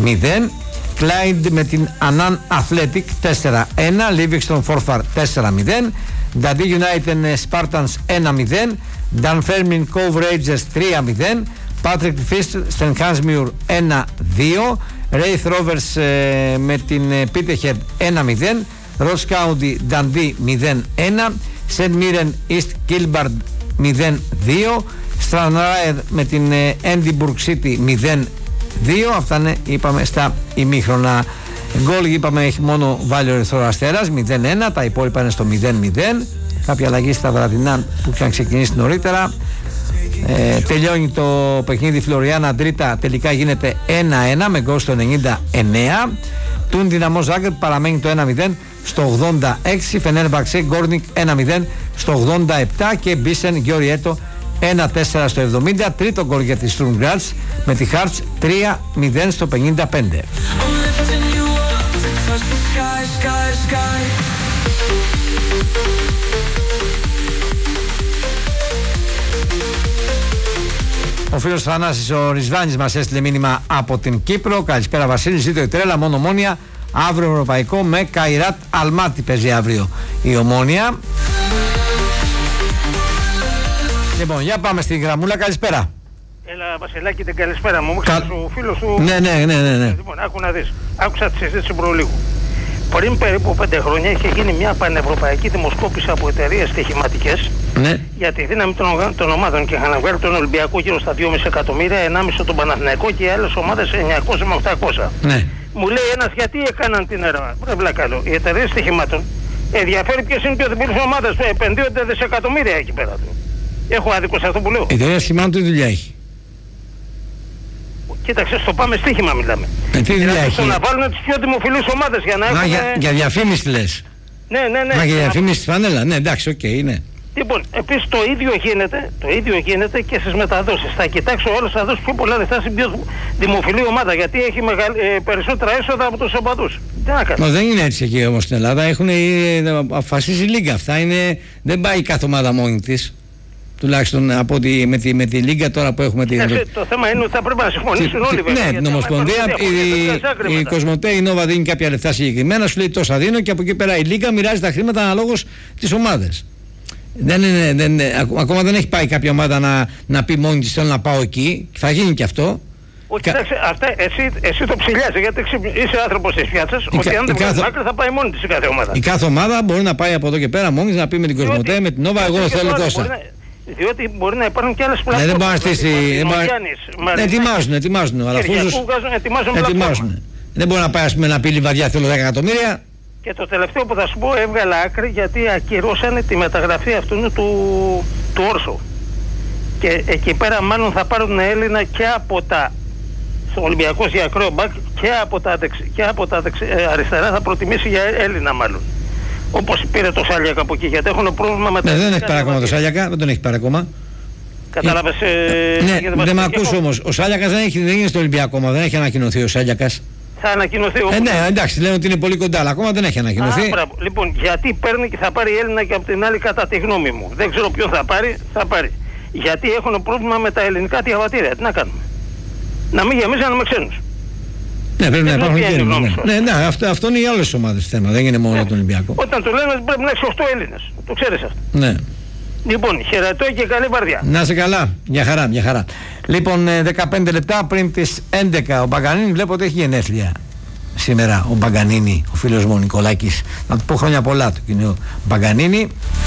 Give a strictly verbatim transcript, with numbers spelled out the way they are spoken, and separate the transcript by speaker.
Speaker 1: μηδέν. Clyde με την Annan Athletic τέσσερα ένα. Livingston Forfar τέσσερα μηδέν. Dundee United Spartans ένα μηδέν. Dunfermline Cove Rangers τρία μηδέν. Patrick Fist Stenhansmuir ένα δύο. Wraith Rovers ε, με την Peterhead ένα μηδέν. Ross County Dundee μηδέν ένα. Saint Mirren East Kilbride μηδέν δύο. Stranraer με την ε, Edinburgh City μηδέν δύο. Αυτά είναι, είπαμε, στα ημίχρονα. Γκολ, είπαμε, έχει μόνο βάλει ο Ερυθρός Αστέρας μηδέν ένα. Τα υπόλοιπα είναι στο μηδέν μηδέν. Κάποια αλλαγή στα βραδινά που είχαν ξεκινήσει νωρίτερα. Ε, τελειώνει το παιχνίδι Φλωριάνα Τρίτα, τελικά γίνεται ένα ένα με γκολ στο ενενήντα εννέα. Τουν Δυναμό Ζάγκρεπ παραμένει το ένα μηδέν στο ογδόντα έξι. Φενέρμπαξε Γκόρνικ ένα μηδέν στο ογδόντα επτά και Μπίσεν Γιώριέτο ένα τέσσερα στο εβδομήντα. Τρίτο γκολ για τη Στουρμ Γκράτς με τη Χάρτς τρία μηδέν στο πενήντα πέντε. Ο φίλος Θανάσης ο Ρισβάνης μας έστειλε μήνυμα από την Κύπρο. Καλησπέρα Βασίλη, ζήτω η τρέλα, μόνο Ομόνια. Αύριο ευρωπαϊκό με Καϊράτ Αλμάτι παίζει αύριο η Ομόνια. Λοιπόν, για πάμε στην γραμμούλα, καλησπέρα.
Speaker 2: Έλα Βασιλάκη, την καλησπέρα μου. Μου ξέρεις ο φίλος σου.
Speaker 1: Ναι, ναι, ναι, ναι, ναι.
Speaker 2: Λοιπόν, άκου να δεις. Άκουσα τη συζήτηση προλίγου. Πριν περίπου πέντε χρόνια είχε γίνει μια πανευρωπαϊκή δημοσκόπηση από εταιρείες στοιχηματικές, ναι, για τη δύναμη των, των ομάδων και είχαν βγάλει τον Ολυμπιακό γύρω στα δυόμισι εκατομμύρια, ενάμιση τον Παναθηναϊκό και οι άλλες ομάδες εννιακόσια με οκτακόσια. Ναι. Μου λέει ένας, γιατί έκαναν την έρευνα. Πρέπει να κάνω. Οι εταιρείες στοιχημάτων ενδιαφέρει ποιες είναι οι διπλές ομάδες που επενδύονται δισεκατομμύρια εκεί πέρα του. Έχω άδικο σε αυτό που λέω.
Speaker 1: Η εταιρεία στοιχημάτων τι δουλειά έχει?
Speaker 2: Κοίταξε, στο πάμε στοίχημα μιλάμε.
Speaker 1: Ε, τι δουλειά έχει?
Speaker 2: Να βάλουν τις πιο δημοφιλείς ομάδες για να έχουν...
Speaker 1: Για, για διαφήμιση λες?
Speaker 2: Ναι, ναι, ναι.
Speaker 1: Α, για διαφήμιση στη φανέλα, ναι, εντάξει, οκ, okay, ναι.
Speaker 2: Λοιπόν, επίσης το ίδιο γίνεται, το ίδιο γίνεται και στις μεταδόσεις. Θα κοιτάξω όλες, θα δώσω πιο πολλά λεφτά στην πιο δημοφιλή ομάδα, γιατί έχει μεγαλ, ε, περισσότερα έσοδα από τους οπαδούς. Τι να κάνω.
Speaker 1: Δεν είναι έτσι εκεί όμως στην Ελλάδα, έχουν ε, αποφασίσει λίγα αυτά, είναι, δεν πάει κάθε ομάδα μόνη της. Τουλάχιστον από τη, με, τη, με τη Λίγκα τώρα που έχουμε τη...
Speaker 2: Κοίταξε, το θέμα είναι ότι θα πρέπει να συμφωνήσουν όλοι βέβαια.
Speaker 1: Ναι, την Ομοσπονδία, η, η Κοσμοτέ, η Νόβα δίνει κάποια λεφτά συγκεκριμένα, σου λέει τόσα δίνω και από εκεί πέρα η Λίγκα μοιράζει τα χρήματα αναλόγως τις ομάδες. Δεν είναι, δεν, ακόμα δεν έχει πάει κάποια ομάδα να, να πει μόνη της θέλω να πάω εκεί, θα γίνει και αυτό.
Speaker 2: Όχι, κοιτάξτε, αυτά, εσύ, εσύ το ψηλιάζει γιατί είσαι άνθρωπος της πιάτσας, ότι αν δεν βγάλει άκρη θα πάει μόνη της η κάθε ομάδα.
Speaker 1: Η κάθε ομάδα μπορεί να πάει από εδώ και πέρα μόνη της να πει με την Κοσμοτέ, με την Νόβα, εγώ θέλω τόσα.
Speaker 2: Διότι μπορεί να υπάρχουν και άλλες πλατφόρμες.
Speaker 1: Δεν μπορεί να στήσει. Ετοιμάζουν, ετοιμάζουν. Ετοιμάζουν. Δεν μπορεί να πάει να πει Λιβαδιά θέλω δέκα εκατομμύρια.
Speaker 2: Και το τελευταίο που θα σου πω, έβγαλα άκρη γιατί ακυρώσανε τη μεταγραφή αυτού του, του Όρσο. Και εκεί πέρα μάλλον θα πάρουν Έλληνα και από τα Ολυμπιακός για ακραίο μπακ και από τα, δεξι, και από τα δεξι, ε, αριστερά θα προτιμήσει για Έλληνα μάλλον. Όπως πήρε το Σάλιακα από εκεί, γιατί έχουν πρόβλημα με τα...
Speaker 1: Ναι, δεν έχει πάρει ακόμα το Σάλιακα, δεν τον έχει πάρει ακόμα.
Speaker 2: Κατάλαβες... Ε,
Speaker 1: ναι, δεν με ακούς έχω... όμως, ο Σάλιακας δεν, έχει, δεν είναι στο Ολυμπιακό ακόμα, δεν έχει ανακοινωθεί ο Σάλιακας.
Speaker 2: Θα ανακοινωθεί όμως...
Speaker 1: Ε, ναι, εντάξει, λένε ότι είναι πολύ κοντά, αλλά ακόμα δεν έχει ανακοινωθεί.
Speaker 2: Α, λοιπόν, γιατί παίρνει και θα πάρει Έλληνα και από την άλλη κατά τη γνώμη μου. Δεν ξέρω ποιον θα πάρει, θα πάρει. Γιατί έχουν πρόβλημα με τα ελληνικά διαβατήρια, τι να κάνουμε. Να μην γεμίζανε με ξένους.
Speaker 1: Ναι, πρέπει να υπάρχουν και Έλληνες. Ναι, ναι, ναι, αυτό, αυτό είναι οι άλλες ομάδες θέμα, δεν είναι μόνο ναι. τον Ολυμπιακό.
Speaker 2: Όταν το λένε πρέπει να έχει οκτώ Έλληνες. Το ξέρεις αυτό.
Speaker 1: Ναι.
Speaker 2: Λοιπόν, χαιρετώ και καλή βαρδιά.
Speaker 1: Να είσαι καλά. Μια χαρά, μια χαρά. Λοιπόν, δεκαπέντε λεπτά πριν τις έντεκα ο Μπαγκανίνη βλέπω ότι έχει γενέθλια σήμερα. Ο Μπαγκανίνη, ο φίλος μου ο Νικολάκης. Να του πω χρόνια πολλά του κοινού Μπαγκανίνη.